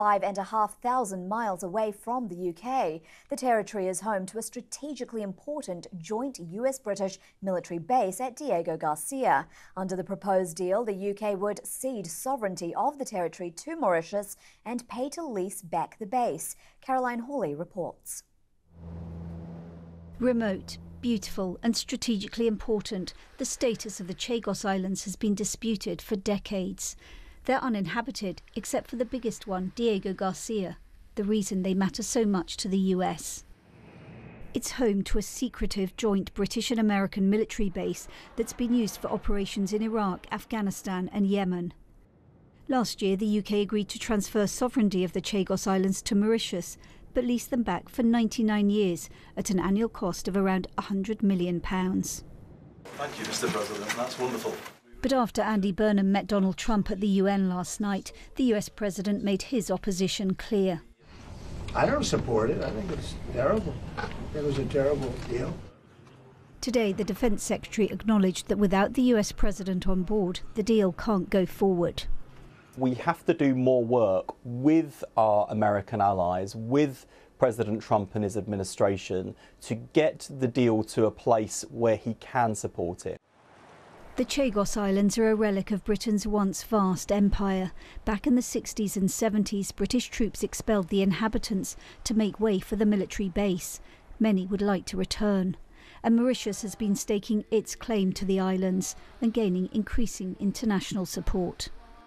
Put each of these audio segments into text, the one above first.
5,500 miles away from the UK. The territory is home to a strategically important joint US-British military base at Diego Garcia. Under the proposed deal, the UK would cede sovereignty of the territory to Mauritius and pay to lease back the base. Caroline Hawley reports. Remote, beautiful and strategically important, the status of the Chagos Islands has been disputed for decades. They're uninhabited, except for the biggest one, Diego Garcia, the reason they matter so much to the US. It's home to a secretive joint British and American military base that's been used for operations in Iraq, Afghanistan and Yemen. Last year, the UK agreed to transfer sovereignty of the Chagos Islands to Mauritius, but leased them back for 99 years at an annual cost of around £100 million. Thank you, Mr. President. That's wonderful. But after Andy Burnham met Donald Trump at the UN last night, the US president made his opposition clear. I don't support it. I think it's terrible. It was a terrible deal. Today, the Defence Secretary acknowledged that without the US president on board, the deal can't go forward. We have to do more work with our American allies, with President Trump and his administration, to get the deal to a place where he can support it. The Chagos Islands are a relic of Britain's once vast empire. Back in the 60s and 70s, British troops expelled the inhabitants to make way for the military base. Many would like to return. And Mauritius has been staking its claim to the islands and gaining increasing international support.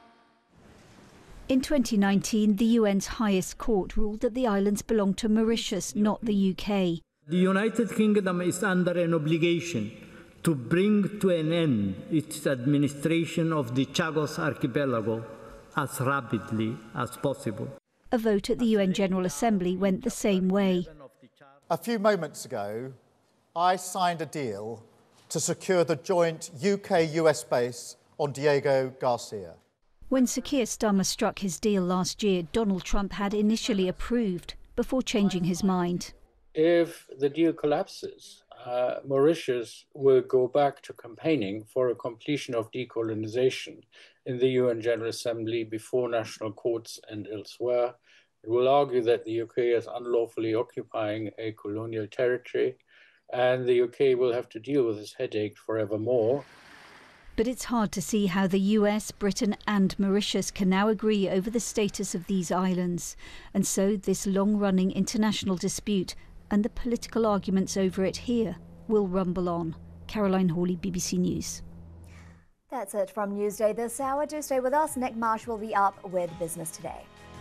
In 2019, the UN's highest court ruled that the islands belong to Mauritius, not the UK. The United Kingdom is under an obligation to bring to an end its administration of the Chagos Archipelago as rapidly as possible. A vote at the UN General Assembly went the same way. A few moments ago, I signed a deal to secure the joint UK-US base on Diego Garcia. When Sir Keir Starmer struck his deal last year, Donald Trump had initially approved before changing his mind. If the deal collapses, Mauritius will go back to campaigning for a completion of decolonization in the UN General Assembly, before national courts and elsewhere. It will argue that the UK is unlawfully occupying a colonial territory, and the UK will have to deal with this headache forevermore. But it's hard to see how the US, Britain and Mauritius can now agree over the status of these islands. And so this long-running international dispute and the political arguments over it here will rumble on. Caroline Hawley, BBC News. That's it from Newsday this hour. Do stay with us. Nick Marsh will be up with Business Today.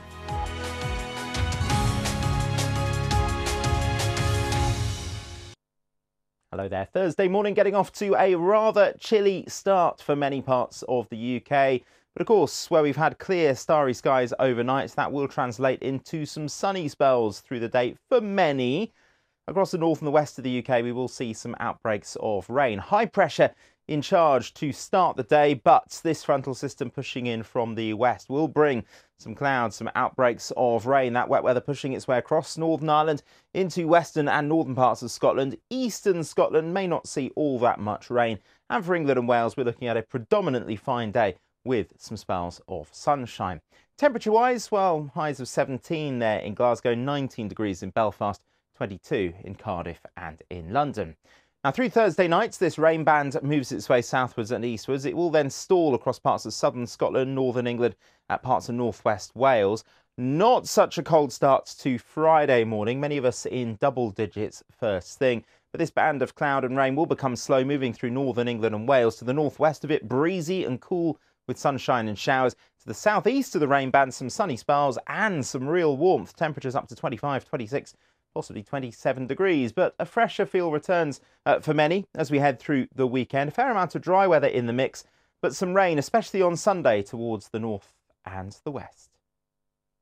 Hello there. Thursday morning getting off to a rather chilly start for many parts of the UK. But of course, where we've had clear, starry skies overnight, that will translate into some sunny spells through the day for many. Across the north and the west of the UK, we will see some outbreaks of rain. High pressure in charge to start the day, but this frontal system pushing in from the west will bring some clouds, some outbreaks of rain. That wet weather pushing its way across Northern Ireland into western and northern parts of Scotland. Eastern Scotland may not see all that much rain. And for England and Wales, we're looking at a predominantly fine day with some spells of sunshine. Temperature-wise, well, highs of 17 there in Glasgow, 19 degrees in Belfast, 22 in Cardiff and in London. Now, through Thursday night, this rain band moves its way southwards and eastwards. It will then stall across parts of southern Scotland, northern England, at parts of northwest Wales. Not such a cold start to Friday morning. Many of us in double digits first thing. But this band of cloud and rain will become slow, moving through northern England and Wales. To the northwest of it, breezy and cool with sunshine and showers. To the southeast of the rain band, some sunny spells and some real warmth. Temperatures up to 25, 26, possibly 27 degrees, but a fresher feel returns for many as we head through the weekend. A fair amount of dry weather in the mix, but some rain, especially on Sunday, towards the north and the west.